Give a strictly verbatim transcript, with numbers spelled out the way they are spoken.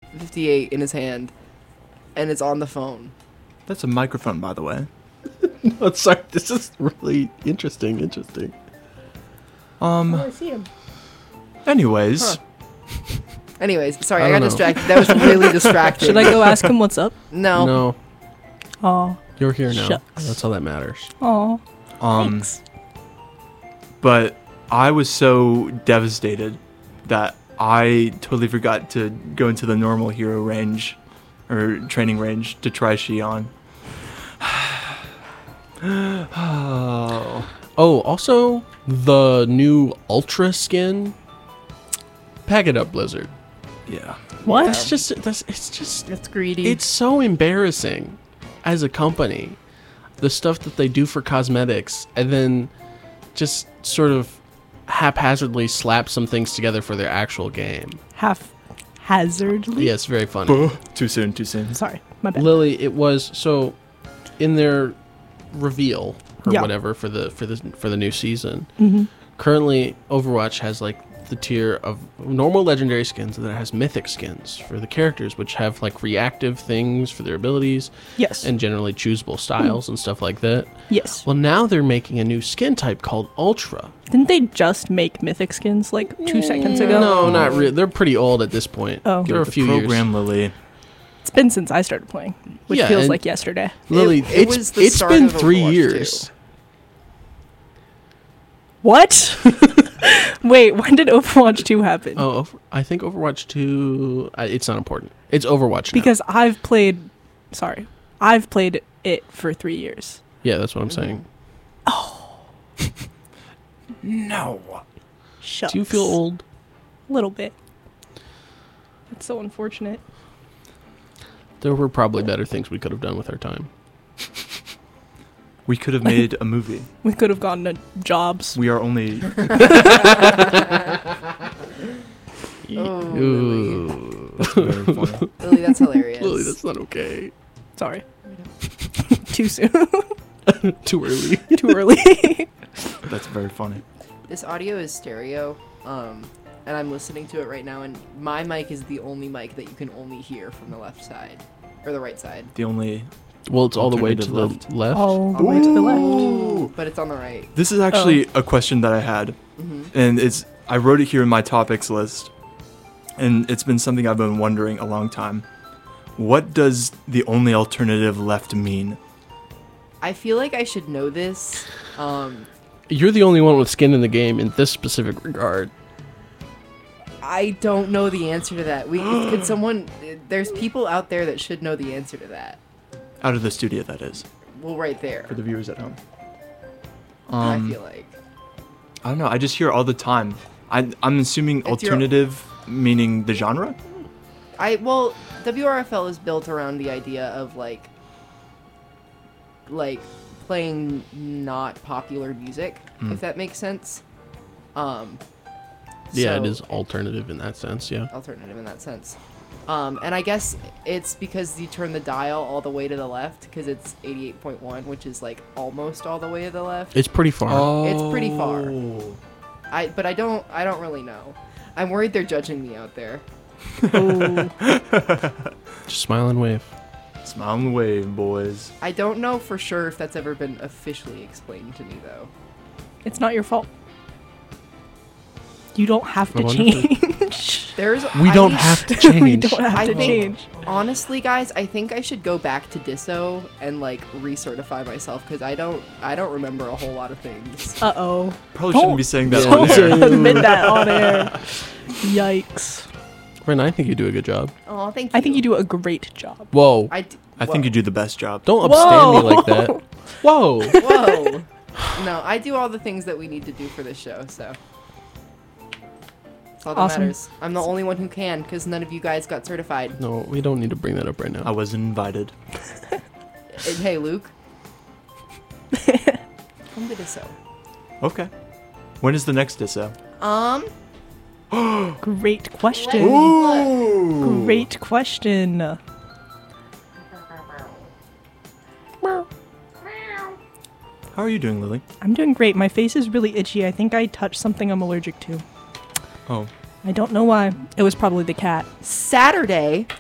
fifty-eight in his hand, and it's on the phone. That's a microphone, by the way. No, sorry. This is really interesting. Interesting. Um. Oh, I see him. Anyways. Huh. Anyways, sorry, I I, got don't know. distracted. That was really distracting. Should I go ask him what's up? No. No, Oh, you're here now. Shucks. That's all that matters. oh, Um. thanks. But I was so devastated that I totally forgot to go into the normal hero range or training range to try Xion. Oh. Oh, also the new Ultra skin. Pack it up, Blizzard. Yeah. What? That's just that's it's just That's greedy. it's so embarrassing as a company, the stuff that they do for cosmetics, and then just sort of haphazardly slap some things together for their actual game. Haphazardly. Yeah, it's very funny. Too soon, too soon. Sorry, my bad. Lily, it was so in their reveal or Yeah. whatever for the for the for the new season. Mm-hmm. Currently, Overwatch has like the tier of normal legendary skins, and then it has mythic skins for the characters, which have like reactive things for their abilities Yes. and generally choosable styles and stuff like that. yes. Well, now they're making a new skin type called Ultra. Didn't they just make mythic skins like two seconds ago? No, not really. They're pretty old at this point. Oh. They're a the few program, Lily. It's been since I started playing, which Yeah, feels and- like yesterday. years. Lily, It- it it's was the it's start been of three Overwatch years. two. What? Wait, when did Overwatch two happen? Oh, Over- I think Overwatch two. Uh, it's not important. It's Overwatch now. Because I've played, sorry, I've played it for three years. Yeah, that's what I'm saying. No. Shucks. Do you feel old? A little bit. It's so unfortunate. There were probably better things we could have done with our time. We could have made a movie. We could have gotten to jobs. We are only. Oh, Lily. Ooh. That's very funny. Lily, that's hilarious. Lily, that's not okay. Sorry. Too soon. Too early. Too early. That's very funny. This audio is stereo, um, and I'm listening to it right now, and my mic is the only mic that you can only hear from the left side, or the right side. The only. Well, it's all the way to the Alternative left. All the way to the left. Ooh. But it's on the right. This is actually a question that I had, hmm and it's I wrote it here in my topics list, and it's been something I've been wondering a long time. What does the only alternative left mean? I feel like I should know this. Um, You're the only one with skin in the game in this specific regard. I don't know the answer to that. We could someone. There's people out there that should know the answer to that. Out of the studio, that is, Well, right there. for the viewers at home. I Um, feel like. I don't know. I just hear all the time. I, I'm assuming It's your- alternative meaning the genre. I well, W R F L is built around the idea of like, like playing not popular music, Mm. if that makes sense. Um, Yeah, so- it is alternative in that sense, yeah. alternative in that sense. Um, and I guess it's because you turn the dial all the way to the left because it's eighty-eight point one, which is like almost all the way to the left. It's pretty far. Oh. It's pretty far. I but I don't I don't really know. I'm worried they're judging me out there. Oh, Just smile and wave. Smile and wave, boys. I don't know for sure if that's ever been officially explained to me though. it's not your fault. You don't have I to wonder if change. There's We I don't think- have to we change. don't have I to think- change. Honestly, guys, I think I should go back to Disso and like recertify myself because I don't I don't remember a whole lot of things. Uh oh. Probably Don't- shouldn't be saying that Yeah. on air. Don't admit that on air. Yikes. Ren, I think you do a good job. Oh, thank you. I think you do a great job. Whoa. I d- I think you do the best job. Don't upstand me like that. Whoa. Whoa. No, I do all the things that we need to do for this show, so. That's all that Awesome. matters. I'm the only one who can, because none of you guys got certified. No, we don't need to bring that up right now. I wasn't invited. And hey, Luke. Come to Disso. Okay. When is the next Disso? Um, Great question. Ooh. Great question. How are you doing, Lily? I'm doing great. My face is really itchy. I think I touched something I'm allergic to. Oh. I don't know why. It was probably the cat. Saturday,